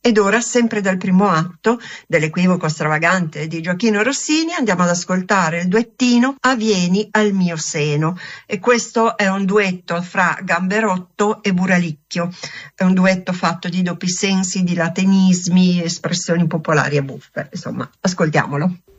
Ed ora, sempre dal primo atto dell'equivoco stravagante di Gioachino Rossini, andiamo ad ascoltare il duettino "Avvieni al mio seno", e questo è un duetto fra Gamberotto e Buralicchio, è un duetto fatto di doppi sensi, di latinismi, espressioni popolari e buffe, insomma, ascoltiamolo.